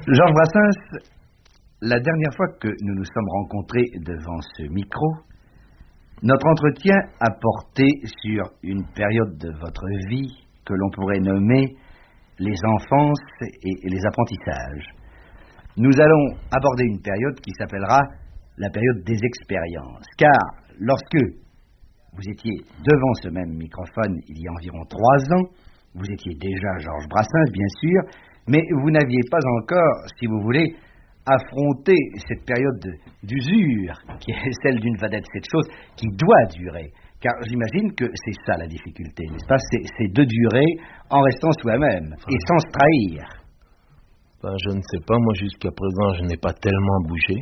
Georges Brassens, la dernière fois que nous nous sommes rencontrés devant ce micro, notre entretien a porté sur une période de votre vie que l'on pourrait nommer les enfances et les apprentissages. Nous allons aborder une période qui s'appellera la période des expériences, car lorsque vous étiez devant ce même microphone il y a environ 3 ans, vous étiez déjà Georges Brassens, bien sûr, mais vous n'aviez pas encore, si vous voulez, affronté cette période d'usure, qui est celle d'une vedette, cette chose qui doit durer. Car j'imagine que c'est ça la difficulté, n'est-ce pas? C'est de durer en restant soi-même et sans se trahir. Je ne sais pas, moi jusqu'à présent je n'ai pas tellement bougé.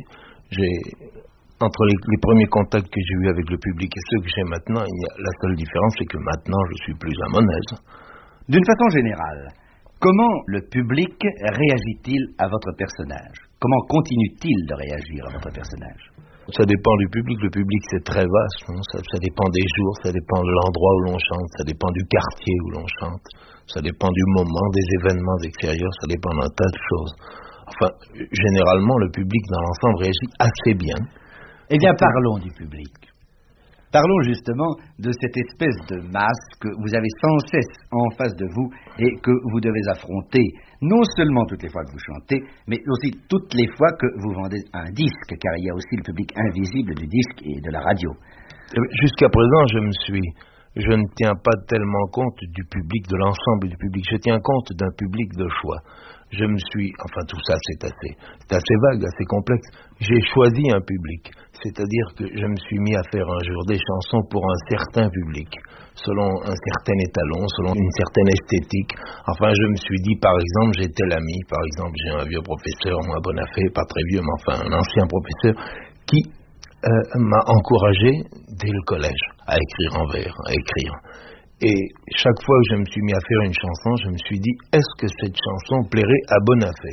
Entre les premiers contacts que j'ai eus avec le public et ceux que j'ai maintenant, la seule différence c'est que maintenant je suis plus à mon aise. D'une façon générale, comment le public réagit-il à votre personnage? Comment continue-t-il de réagir à votre personnage? Ça dépend du public. Le public, c'est très vaste. Ça dépend des jours, ça dépend de l'endroit où l'on chante, ça dépend du quartier où l'on chante, ça dépend du moment, des événements extérieurs, ça dépend d'un tas de choses. Enfin, généralement, le public dans l'ensemble réagit assez bien. Eh bien, parlons du public. Parlons justement de cette espèce de masse que vous avez sans cesse en face de vous et que vous devez affronter, non seulement toutes les fois que vous chantez, mais aussi toutes les fois que vous vendez un disque, car il y a aussi le public invisible du disque et de la radio. Jusqu'à présent, je ne tiens pas tellement compte du public, de l'ensemble du public. Je tiens compte d'un public de choix. Tout ça c'est assez vague, assez complexe. J'ai choisi un public, c'est-à-dire que je me suis mis à faire un jour des chansons pour un certain public, selon un certain étalon, selon une certaine esthétique. Enfin, je me suis dit, par exemple, j'ai tel ami, par exemple, j'ai un vieux professeur, moi, Bonafé, pas très vieux, mais enfin, un ancien professeur, qui m'a encouragé dès le collège à écrire en vers, à écrire. Et chaque fois que je me suis mis à faire une chanson, je me suis dit, est-ce que cette chanson plairait à Bonafé?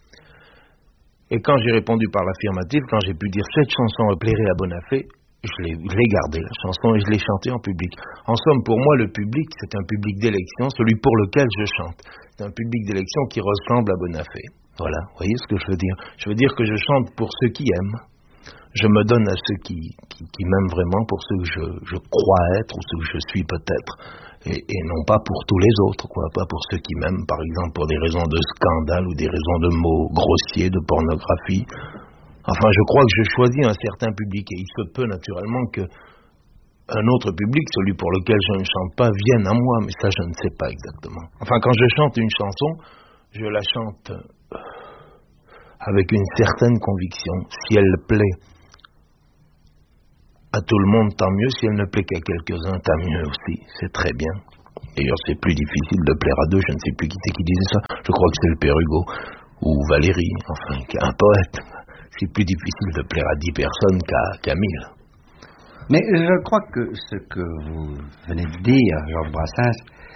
Et quand j'ai répondu par l'affirmative, quand j'ai pu dire cette chanson plairait à Bonafé, je l'ai gardée, la chanson, et je l'ai chantée en public. En somme, pour moi, le public, c'est un public d'élection, celui pour lequel je chante. C'est un public d'élection qui ressemble à Bonafé. Voilà, vous voyez ce que je veux dire? Je veux dire que je chante pour ceux qui aiment. Je me donne à ceux qui m'aiment vraiment, pour ceux que je crois être ou ceux que je suis peut-être, et non pas pour tous les autres, pas pour ceux qui m'aiment, par exemple, pour des raisons de scandale ou des raisons de mots grossiers, de pornographie. Enfin, je crois que je choisis un certain public, et il se peut naturellement que un autre public, celui pour lequel je ne chante pas, vienne à moi, mais ça je ne sais pas exactement. Enfin, quand je chante une chanson, je la chante avec une certaine conviction. Si elle plaît à tout le monde, tant mieux. Si elle ne plaît qu'à quelques-uns, tant mieux aussi. C'est très bien. D'ailleurs, c'est plus difficile de plaire à deux. Je ne sais plus qui c'est qui disait ça. Je crois que c'est le père Hugo. Ou Valérie, enfin, un poète. C'est plus difficile de plaire à 10 personnes qu'à 1000. Mais je crois que ce que vous venez de dire, Georges Brassens,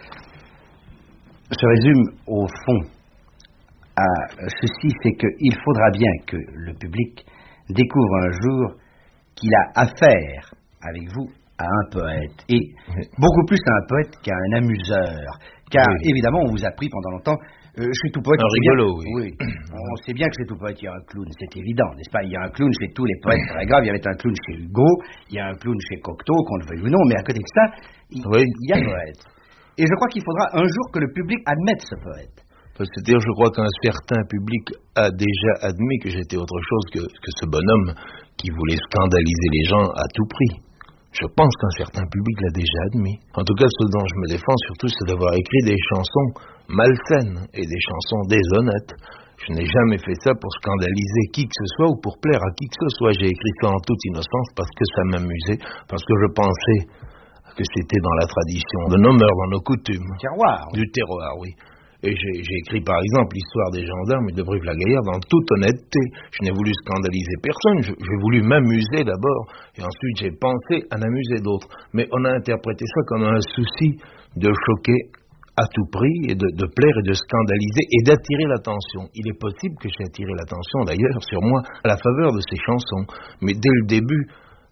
se résume au fond à ceci, c'est qu'il faudra bien que le public découvre un jour qu'il a affaire avec vous à un poète, et beaucoup plus à un poète qu'à un amuseur, car évidemment on vous a pris pendant longtemps, chez tout poète... Un rigolo, oui. On sait bien que chez tout poète il y a un clown, c'est évident, n'est-ce pas? Il y a un clown chez tous les poètes, très grave, il y avait un clown chez Hugo, il y a un clown chez Cocteau, qu'on le veuille ou non, mais à côté de ça, il y a un poète. Et je crois qu'il faudra un jour que le public admette ce poète. C'est-à-dire, je crois qu'un certain public a déjà admis que j'étais autre chose que ce bonhomme qui voulait scandaliser les gens à tout prix. Je pense qu'un certain public l'a déjà admis. En tout cas, ce dont je me défends surtout, c'est d'avoir écrit des chansons malsaines et des chansons déshonnêtes. Je n'ai jamais fait ça pour scandaliser qui que ce soit ou pour plaire à qui que ce soit. J'ai écrit ça en toute innocence parce que ça m'amusait, parce que je pensais que c'était dans la tradition de nos mœurs, dans nos coutumes. Du terroir, oui. Et j'ai écrit par exemple l'histoire des gendarmes et de Brive-la-Gaillarde en toute honnêteté. Je n'ai voulu scandaliser personne, j'ai voulu m'amuser d'abord, et ensuite j'ai pensé à amuser d'autres. Mais on a interprété ça comme un souci de choquer à tout prix, et de plaire et de scandaliser, et d'attirer l'attention. Il est possible que j'ai attiré l'attention d'ailleurs sur moi à la faveur de ces chansons. Mais dès le début,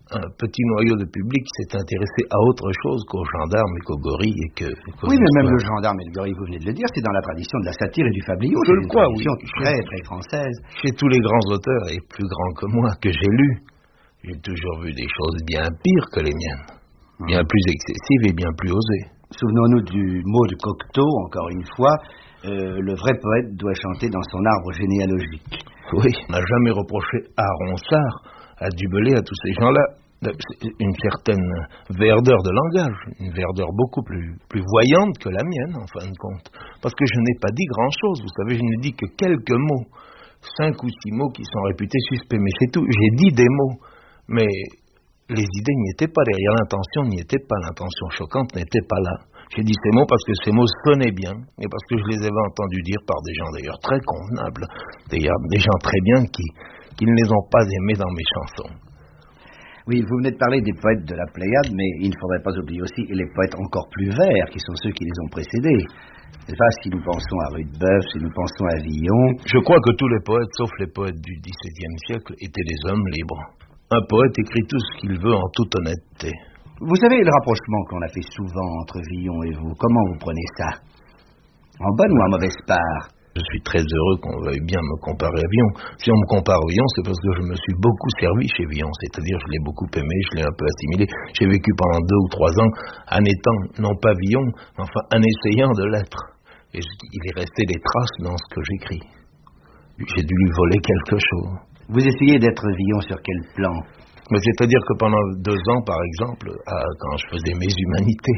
un petit noyau de public s'est intéressé à autre chose qu'aux gendarmes et qu'aux gorilles et qu'aux Oui, mais histoires. même le gendarme et le gorille, vous venez de le dire, c'est dans la tradition de la satire et du fabliau. Je le crois, oui. C'est une tradition très française. Chez tous les grands auteurs, et plus grands que moi, que j'ai lus, j'ai toujours vu des choses bien pires que les miennes. Bien plus excessives et bien plus osées. Souvenons-nous du mot de Cocteau, encore une fois. Le vrai poète doit chanter dans son arbre généalogique. Oui, on n'a jamais reproché à Ronsard, à Dubellay, à tous ces gens-là, une certaine verdeur de langage, une verdeur beaucoup plus voyante que la mienne, en fin de compte. Parce que je n'ai pas dit grand-chose, vous savez, je n'ai dit que quelques mots, 5 ou 6 mots qui sont réputés suspects, mais c'est tout. J'ai dit des mots, mais les idées n'y étaient pas derrière, l'intention n'y était pas, l'intention choquante n'était pas là. J'ai dit ces mots parce que ces mots sonnaient bien, et parce que je les avais entendus dire par des gens d'ailleurs très convenables, d'ailleurs des gens très bien qui ne les ont pas aimés dans mes chansons. Oui, vous venez de parler des poètes de la Pléiade, mais il ne faudrait pas oublier aussi les poètes encore plus verts, qui sont ceux qui les ont précédés. C'est pas si nous pensons à Rudebeuf, si nous pensons à Villon. Je crois que tous les poètes, sauf les poètes du XVIIe siècle, étaient des hommes libres. Un poète écrit tout ce qu'il veut en toute honnêteté. Vous savez le rapprochement qu'on a fait souvent entre Villon et vous, comment vous prenez ça? En bonne ou en mauvaise part? Je suis très heureux qu'on veuille bien me comparer à Villon. Si on me compare à Villon, c'est parce que je me suis beaucoup servi chez Villon, c'est-à-dire je l'ai beaucoup aimé, je l'ai un peu assimilé. J'ai vécu pendant 2 ou 3 ans en étant, non pas Villon, enfin en essayant de l'être. Et il est resté des traces dans ce que j'écris. J'ai dû lui voler quelque chose. Vous essayez d'être Villon sur quel plan? Mais c'est-à-dire que pendant 2 ans, par exemple, quand je faisais mes humanités,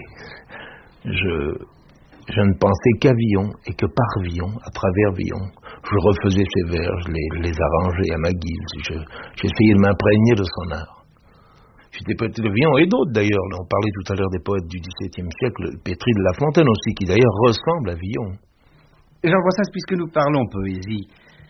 je ne pensais qu'à Villon et que par Villon, à travers Villon. Je refaisais ses vers, je les arrangeais à ma guise. J'essayais de m'imprégner de son art. J'étais poète de Villon et d'autres d'ailleurs. On parlait tout à l'heure des poètes du XVIIe siècle, Pétri de La Fontaine aussi, qui d'ailleurs ressemble à Villon. Jean Brassens, puisque nous parlons poésie,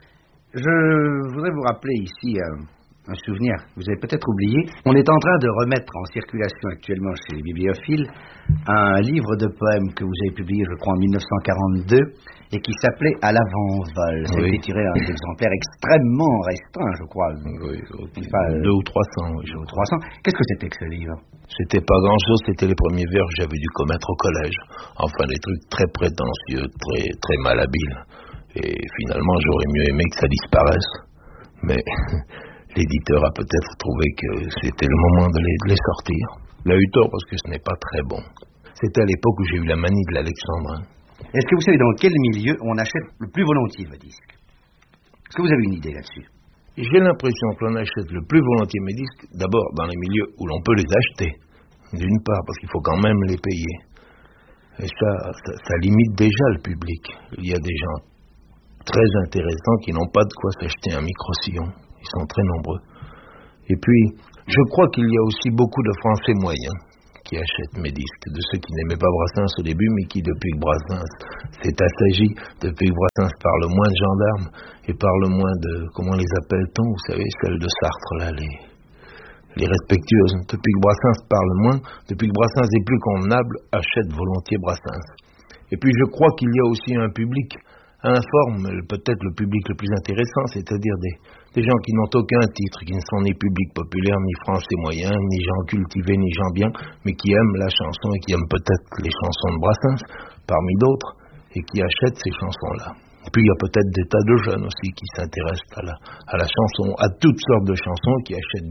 je voudrais vous rappeler ici un souvenir que vous avez peut-être oublié. On est en train de remettre en circulation actuellement chez les bibliophiles un livre de poèmes que vous avez publié, je crois, en 1942 et qui s'appelait À l'avant-vol. Ça a été tiré d'un exemplaire extrêmement restreint, je crois. Oui, 2 ou 300. Oui, 300. Qu'est-ce que c'était que ce livre? C'était pas grand-chose, c'était les premiers vers que j'avais dû commettre au collège. Enfin, des trucs très prétentieux, très, très malhabiles. Et finalement, j'aurais mieux aimé que ça disparaisse. Mais l'éditeur a peut-être trouvé que c'était le moment de les sortir. Il a eu tort parce que ce n'est pas très bon. C'était à l'époque où j'ai eu la manie de l'alexandrin. Est-ce que vous savez dans quel milieu on achète le plus volontiers vos disques? Est-ce que vous avez une idée là-dessus? J'ai l'impression que l'on achète le plus volontiers mes disques, d'abord dans les milieux où l'on peut les acheter, d'une part, parce qu'il faut quand même les payer. Et ça limite déjà le public. Il y a des gens très intéressants qui n'ont pas de quoi s'acheter un micro-sillon. Ils sont très nombreux. Et puis, je crois qu'il y a aussi beaucoup de Français moyens qui achètent mes disques, de ceux qui n'aimaient pas Brassens au début, mais qui, depuis que Brassens s'est assagi, depuis que Brassens parle moins de gendarmes et parle moins de, comment les appelle-t-on, vous savez, celles de Sartre, là, les respectueuses. Depuis que Brassens parle moins, depuis que Brassens est plus convenable, achètent volontiers Brassens. Et puis, je crois qu'il y a aussi un public informe, peut-être le public le plus intéressant, c'est-à-dire des gens qui n'ont aucun titre, qui ne sont ni public populaire, ni français moyen, ni gens cultivés, ni gens bien, mais qui aiment la chanson et qui aiment peut-être les chansons de Brassens, parmi d'autres, et qui achètent ces chansons-là. Et puis il y a peut-être des tas de jeunes aussi qui s'intéressent à la chanson, à toutes sortes de chansons, qui achètent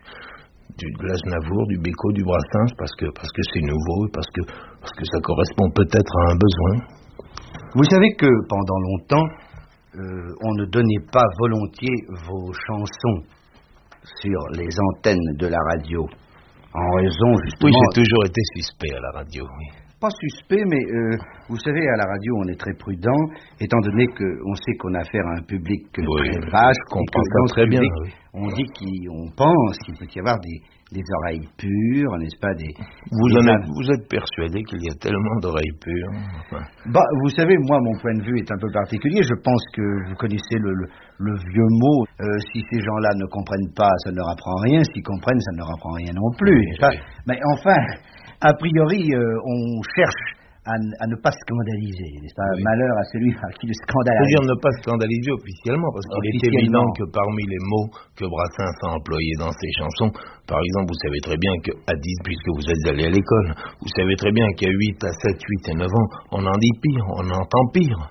de l'Aznavour, du Bécaud, du Brassens, parce que c'est nouveau, et parce que ça correspond peut-être à un besoin. Vous savez que pendant longtemps, on ne donnait pas volontiers vos chansons sur les antennes de la radio, en raison justement... Oui, j'ai toujours été suspect à la radio, oui. Pas suspect, mais vous savez, à la radio, on est très prudent, étant donné qu'on sait qu'on a affaire à un public très vaste. Je comprends ça très bien. Oui. On dit qu'on pense qu'il peut y avoir des oreilles pures, n'est-ce pas, Vous êtes persuadé qu'il y a tellement d'oreilles pures? Enfin. Vous savez, moi, mon point de vue est un peu particulier. Je pense que vous connaissez le vieux mot. Si ces gens-là ne comprennent pas, ça ne leur apprend rien. S'ils comprennent, ça ne leur apprend rien non plus. Oui. Mais enfin, a priori, on cherche à ne pas scandaliser, n'est-ce pas? Oui. Malheur à celui à qui le scandale arrive. C'est-à-dire ne pas scandaliser officiellement, parce qu'il est évident que parmi les mots que Brassens a employés dans ses chansons, par exemple, vous savez très bien qu'à 10, puisque vous êtes allé à l'école, vous savez très bien qu'à 8, à 7, 8 et 9 ans, on en dit pire, on entend pire.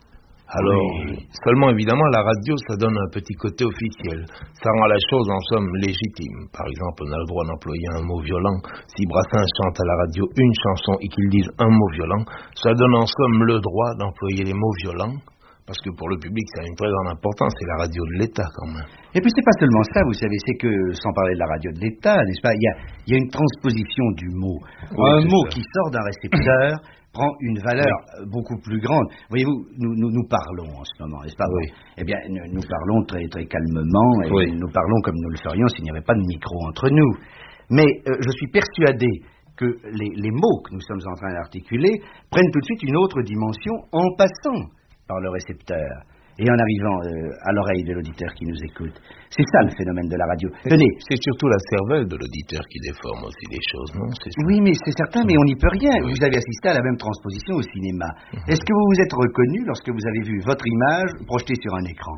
Alors, seulement évidemment, la radio, ça donne un petit côté officiel. Ça rend la chose, en somme, légitime. Par exemple, on a le droit d'employer un mot violent. Si Brassens chante à la radio une chanson et qu'il dise un mot violent, ça donne en somme le droit d'employer les mots violents. Parce que pour le public, ça a une très grande importance. C'est la radio de l'État, quand même. Et puis, c'est pas seulement ça, vous savez, c'est que, sans parler de la radio de l'État, n'est-ce pas, il y a une transposition du mot. Oui, un mot qui sort d'un récepteur prend une valeur beaucoup plus grande. Voyez-vous, nous parlons en ce moment, n'est-ce pas? Oui. Eh bien, nous parlons très, très calmement, et nous parlons comme nous le ferions s'il n'y avait pas de micro entre nous. Mais je suis persuadé que les mots que nous sommes en train d'articuler prennent tout de suite une autre dimension en passant par le récepteur et en arrivant à l'oreille de l'auditeur qui nous écoute. C'est ça le phénomène de la radio. Tenez. C'est surtout la cervelle de l'auditeur qui déforme aussi les choses, non? Oui, mais c'est certain, mais on n'y peut rien. Oui. Vous avez assisté à la même transposition au cinéma. Est-ce que vous vous êtes reconnu lorsque vous avez vu votre image projetée sur un écran?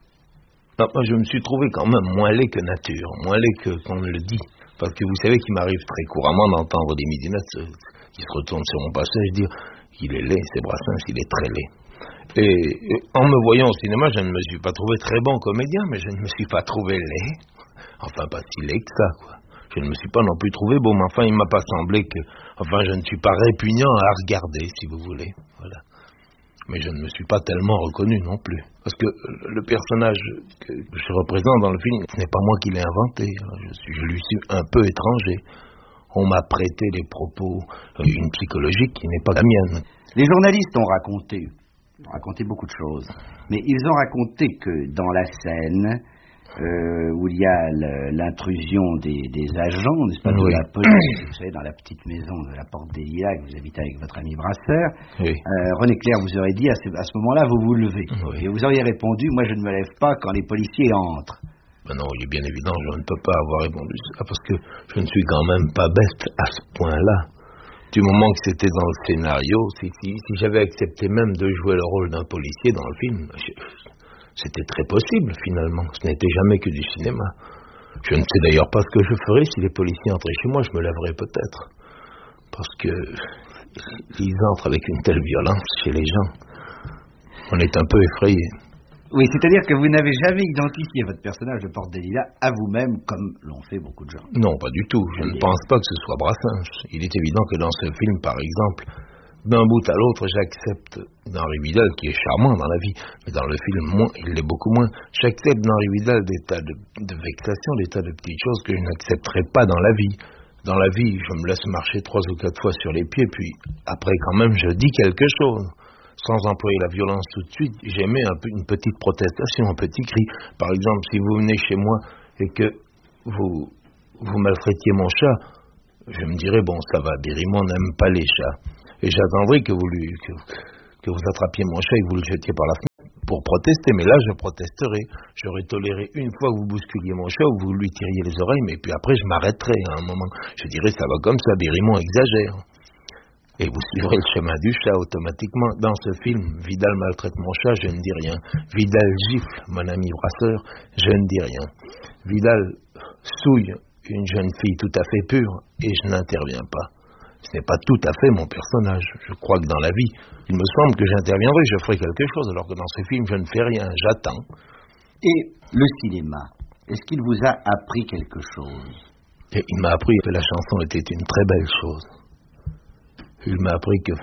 Non, moi, je me suis trouvé quand même moins laid que nature, moins laid que qu'on ne le dit. Parce que vous savez qu'il m'arrive très couramment d'entendre des midinettes qui se retournent sur mon passage dire « il est laid, c'est Brassens, il est très laid ». Et en me voyant au cinéma, je ne me suis pas trouvé très bon comédien, mais je ne me suis pas trouvé laid. Enfin, pas si laid que ça, quoi. Je ne me suis pas non plus trouvé beau, mais enfin, il m'a pas semblé que... Enfin, je ne suis pas répugnant à regarder, si vous voulez. Voilà. Mais je ne me suis pas tellement reconnu non plus. Parce que le personnage que je représente dans le film, ce n'est pas moi qui l'ai inventé. Je lui suis un peu étranger. On m'a prêté les propos, une psychologie qui n'est pas la mienne. Les journalistes ont raconté beaucoup de choses, mais ils ont raconté que dans la scène où il y a l'intrusion des agents, n'est-ce pas, de la police, vous savez, dans la petite maison de la Porte des Lilas que vous habitez avec votre ami Brasseur, René Clair vous aurait dit à ce moment-là, vous vous levez. Et vous auriez répondu, moi je ne me lève pas quand les policiers entrent. Ben non, il est bien évident, je ne peux pas avoir répondu ça, parce que je ne suis quand même pas bête à ce point-là. Du moment que c'était dans le scénario, si j'avais accepté même de jouer le rôle d'un policier dans le film, c'était très possible finalement. Ce n'était jamais que du cinéma. Je ne sais d'ailleurs pas ce que je ferais si les policiers entraient chez moi, je me lèverais peut-être. Parce que ils entrent avec une telle violence chez les gens. On est un peu effrayé. Oui, c'est-à-dire que vous n'avez jamais identifié votre personnage de Porte des Lilas à vous-même, comme l'ont fait beaucoup de gens. Non, pas du tout. Je ne pense pas que ce soit Brassens. Il est évident que dans ce film, par exemple, d'un bout à l'autre, j'accepte d'Henri Vidal, qui est charmant dans la vie, mais dans le film, il l'est beaucoup moins. J'accepte d'Henri Vidal des tas de vexations, des tas de petites choses que je n'accepterai pas dans la vie. Dans la vie, je me laisse marcher 3 ou 4 fois sur les pieds, puis après, quand même, je dis quelque chose. Sans employer la violence tout de suite, j'émets une petite protestation, un petit cri. Par exemple, si vous venez chez moi et que vous maltraitiez mon chat, je me dirais, bon, ça va, Birimon n'aime pas les chats. Et j'attendrai que vous attrapiez mon chat et que vous le jetiez par la fenêtre pour protester. Mais là, je protesterai. J'aurais toléré une fois que vous bousculiez mon chat ou que vous lui tiriez les oreilles, mais puis après, je m'arrêterai à un moment. Je dirais, ça va comme ça, Birimon exagère. Et vous suivrez le chemin du chat automatiquement. Dans ce film, Vidal maltraite mon chat, je ne dis rien. Vidal gifle mon ami Brasseur, je ne dis rien. Vidal souille une jeune fille tout à fait pure et je n'interviens pas. Ce n'est pas tout à fait mon personnage. Je crois que dans la vie, il me semble que j'interviendrai, je ferai quelque chose, alors que dans ce film, je ne fais rien, j'attends. Et le cinéma, est-ce qu'il vous a appris quelque chose? Et il m'a appris que la chanson était une très belle chose. Il m'a appris que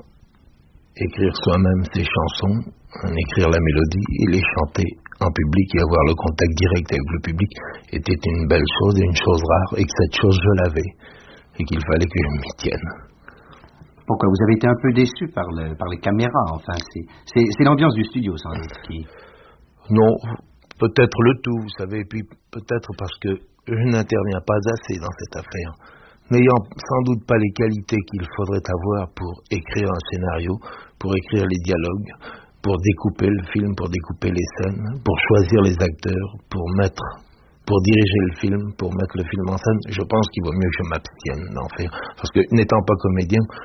écrire soi-même ses chansons, en écrire la mélodie et les chanter en public et avoir le contact direct avec le public était une belle chose et une chose rare, et que cette chose je l'avais et qu'il fallait que je m'y tienne. Pourquoi? Vous avez été un peu déçu par les caméras, enfin, c'est l'ambiance du studio sans doute qui... Non, peut-être le tout, vous savez, et puis peut-être parce que je n'interviens pas assez dans cette affaire. N'ayant sans doute pas les qualités qu'il faudrait avoir pour écrire un scénario, pour écrire les dialogues, pour découper le film, pour découper les scènes, pour choisir les acteurs, pour diriger le film, pour mettre le film en scène, je pense qu'il vaut mieux que je m'abstienne d'en faire. Parce que n'étant pas comédien,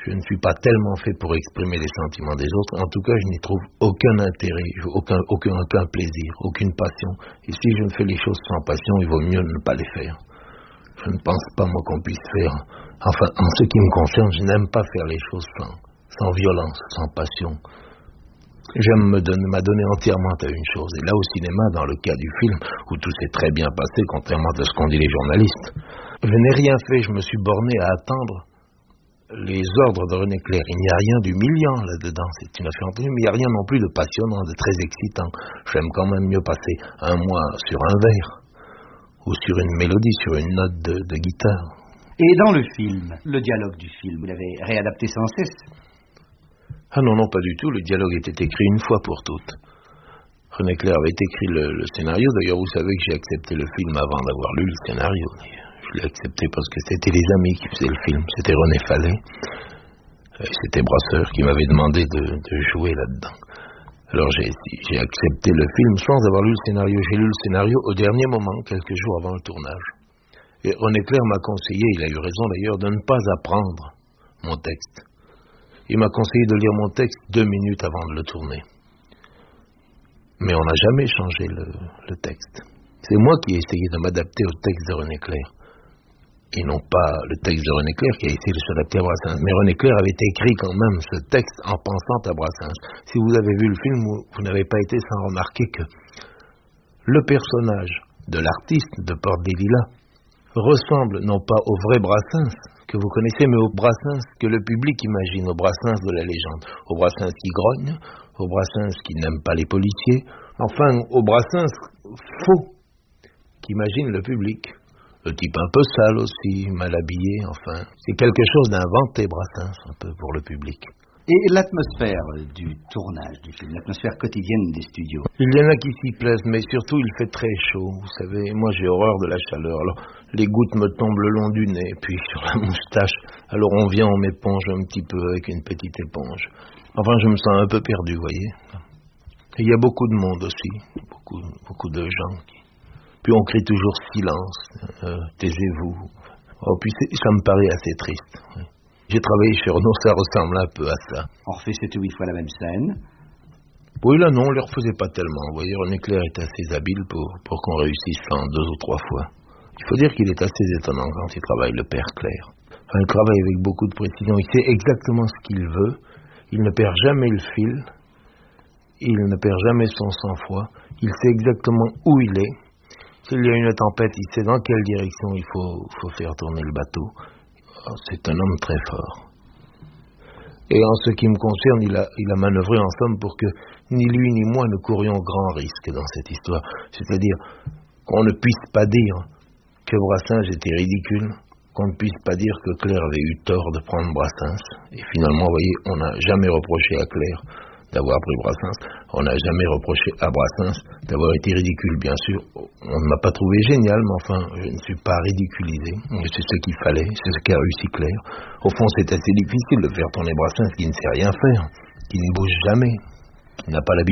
Je ne suis pas tellement fait pour exprimer les sentiments des autres. En tout cas, je n'y trouve aucun intérêt, aucun plaisir, aucune passion. Et si je ne fais les choses sans passion, il vaut mieux ne pas les faire. Je ne pense pas, moi, qu'on puisse faire... Enfin, en ce qui me concerne, je n'aime pas faire les choses sans violence, sans passion. J'aime m'adonner entièrement à une chose. Et là, au cinéma, dans le cas du film, où tout s'est très bien passé, contrairement à ce qu'ont dit les journalistes, je n'ai rien fait, je me suis borné à attendre les ordres de René Clair. Il n'y a rien d'humiliant là-dedans, c'est une affaire entre nous, mais il n'y a rien non plus de passionnant, de très excitant. J'aime quand même mieux passer un mois sur un vers, ou sur une mélodie, sur une note de guitare. Et dans le film, le dialogue du film, vous l'avez réadapté sans cesse? Ah non, pas du tout, le dialogue était écrit une fois pour toutes. René Clair avait écrit le scénario, d'ailleurs vous savez que j'ai accepté le film avant d'avoir lu le scénario, d'ailleurs. Je l'ai accepté parce que c'était les amis qui faisaient le film. C'était René Fallet et c'était Brasseur qui m'avait demandé de jouer là-dedans. Alors j'ai accepté le film sans avoir lu le scénario. J'ai lu le scénario au dernier moment, quelques jours avant le tournage. Et René Clair m'a conseillé, il a eu raison d'ailleurs, de ne pas apprendre mon texte. Il m'a conseillé de lire mon texte 2 minutes avant de le tourner. Mais on n'a jamais changé le texte. C'est moi qui ai essayé de m'adapter au texte de René Clair. Et non pas le texte de René Clair qui a essayé de s'adapter à Brassens. Mais René Clair avait écrit quand même ce texte en pensant à Brassens. Si vous avez vu le film, vous n'avez pas été sans remarquer que le personnage de l'artiste de Porte des Lilas ressemble non pas au vrai Brassens que vous connaissez, mais au Brassens que le public imagine, au Brassens de la légende. Au Brassens qui grogne, au Brassens qui n'aime pas les policiers, enfin au Brassens faux qu'imagine le public. Le type un peu sale aussi, mal habillé, enfin. C'est quelque chose d'inventé, Brassens, un peu pour le public. Et l'atmosphère du tournage du film, l'atmosphère quotidienne des studios? Il y en a qui s'y plaisent, mais surtout il fait très chaud. Vous savez, moi j'ai horreur de la chaleur. Alors les gouttes me tombent le long du nez, puis sur la moustache. Alors on vient, on m'éponge un petit peu avec une petite éponge. Enfin, je me sens un peu perdu, vous voyez. Et il y a beaucoup de monde aussi, beaucoup de gens qui... Puis on crie toujours silence, taisez-vous. Oh, puis ça me paraît assez triste. Oui. J'ai travaillé sur Renaud, ça ressemble un peu à ça. On refait 7 ou 8 fois la même scène? Oui, là non, on ne les refaisait pas tellement. Vous voyez, René Clair est assez habile pour qu'on réussisse ça en 2 ou 3 fois. Il faut dire qu'il est assez étonnant quand il travaille, le père Clair. Enfin, il travaille avec beaucoup de précision, il sait exactement ce qu'il veut, il ne perd jamais le fil, il ne perd jamais son sang-froid, il sait exactement où il est. S'il y a une tempête, il sait dans quelle direction il faut faire tourner le bateau. C'est un homme très fort. Et en ce qui me concerne, il a manœuvré en somme pour que ni lui ni moi ne courions grand risque dans cette histoire. C'est-à-dire qu'on ne puisse pas dire que Brassens était ridicule, qu'on ne puisse pas dire que Clair avait eu tort de prendre Brassens. Et finalement, vous voyez, on n'a jamais reproché à Clair d'avoir pris Brassens. On n'a jamais reproché à Brassens d'avoir été ridicule, bien sûr. On ne m'a pas trouvé génial, mais enfin, je ne suis pas ridiculisé. C'est ce qu'il fallait, c'est ce qu'a réussi Clair. Au fond, c'est assez difficile de faire tourner Brassens qui ne sait rien faire, qui ne bouge jamais, qui n'a pas l'habitude.